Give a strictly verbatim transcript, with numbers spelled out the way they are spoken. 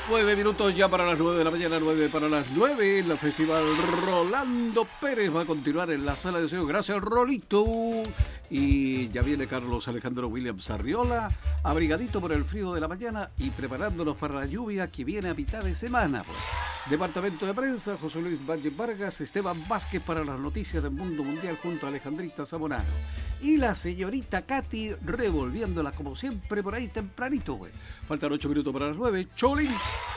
Nueve minutos ya para las nueve de la mañana, nueve para las nueve. El Festival Rolando Pérez va a continuar en la sala de sonido. Gracias, Rolito. Y ya viene Carlos Alejandro Williams Arriola, abrigadito por el frío de la mañana y preparándonos para la lluvia que viene a mitad de semana. Pues. Departamento de Prensa, José Luis Valle Vargas, Esteban Vázquez para las noticias del mundo mundial junto a Alejandrita Zamorano. Y la señorita Katy revolviéndola como siempre por ahí tempranito, güey. Faltan ocho minutos para las nueve. Cholín.